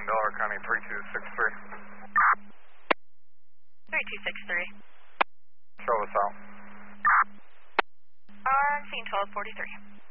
Delaware County 3263. 3263. Show us out. On scene 1243.